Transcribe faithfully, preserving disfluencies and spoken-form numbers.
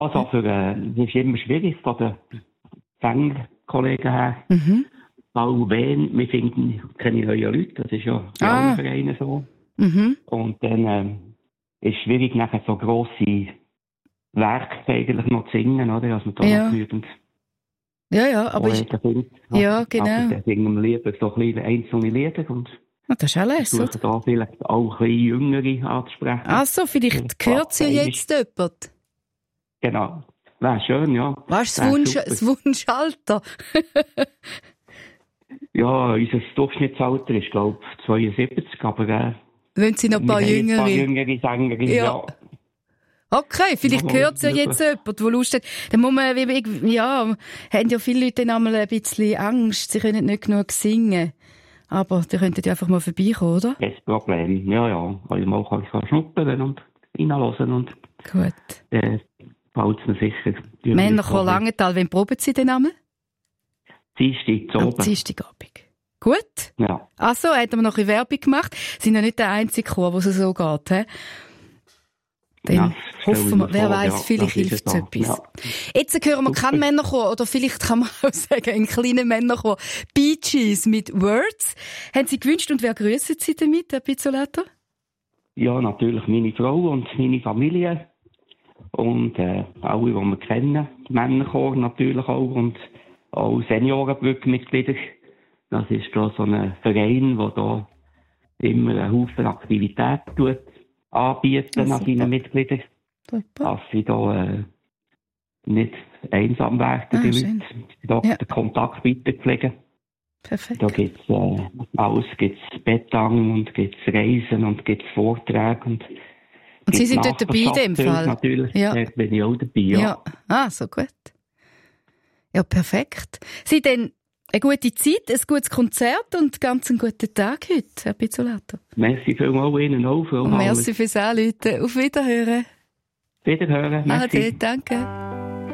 Also für, äh, das ist immer schwierig von den Sänger-Kollegen her. Mhm. Auch wenn, wir finden keine neuen Leute, das ist ja bei Ah. allen Vereinen so. Mhm. Und dann ähm, ist es schwierig, nachher so grosse Werke eigentlich noch zu singen, oder? Dass man da Ja. noch genügend Ja, ja, aber ich, Kollegen findet. ja, genau. Aber dann singen wir lieber so kleine einzelne Lieder und ah, das ist alles, versuchen oder? da vielleicht auch ein bisschen Jüngere anzusprechen. Also, vielleicht hört sie ja jetzt jemand. Genau. Wäre schön, ja. Was ist das, Wär Wunsch, super. das Wunschalter? Ja, unser Durchschnittsalter ist, glaube ich, zweiundsiebzig, aber äh, Wenn sie noch ein paar wir haben jüngere. ein paar jüngere Sänger, Ja. ja. Okay, vielleicht Ja, hört es ja möglich. jetzt jemand, der Lust hat. Dann muss man, wie- wie- ja, haben ja viele Leute dann einmal ein bisschen Angst, sie können nicht genug singen. Aber die könnten ja einfach mal vorbeikommen, oder? Kein Problem. Ja, ja. Kann ich mal kann ich schnuppern und reinhören und Gut. äh, fällt es mir sicher. Männerchor Langenthal, wenn proben sie denn einmal? Dienstag zu Am oben. Dienstagabend. Gut. Ja. Also, haben wir noch ein bisschen Werbung gemacht. Sie sind ja nicht der einzige Chor, wo es so geht, he? Dann Ja, stell hoffen ich wir, mir wer vor, weiss, ja, vielleicht das ist hilft es so. etwas. Ja. Jetzt hören wir keinen Männerchor, oder vielleicht kann man auch sagen, einen kleinen Männerchor. Bee Gees mit Words. Haben Sie gewünscht und wer grüssen Sie damit, Herr Pizzolato? Ja, natürlich meine Frau und meine Familie. Und äh, alle, die wir kennen. Männerchor natürlich auch. Und auch Seniorenbrückenmitglieder. Das ist da so ein Verein, der da immer einen Haufen Aktivitäten tut, anbieten Ja, an seinen Mitgliedern. Super. Dass sie da äh, nicht einsam werden, Ah, die schön. Leute. Da Ja. den Kontakt weiterpflegen. Perfekt. Da gibt's äh, alles, gibt's Bettangen und gibt's Reisen und gibt's Vorträge und Und Sie gibt's sind dort dabei in dem Nachbarschaftshilfe Fall? Natürlich, Ja. da bin ich auch dabei, ja. Ja. Ah, so gut. Ja, perfekt. Sie dann eine gute Zeit, ein gutes Konzert und ganz einen guten Tag heute, Herr Pizzolato. Merci vielmals Ihnen auch. Und merci fürs Anrufen. Auf Wiederhören. Wiederhören. Merci. Ade, danke.